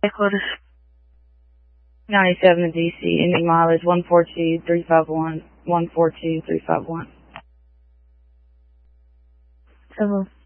Lotus 97 DC, ending mileage 142351, 142351. 7.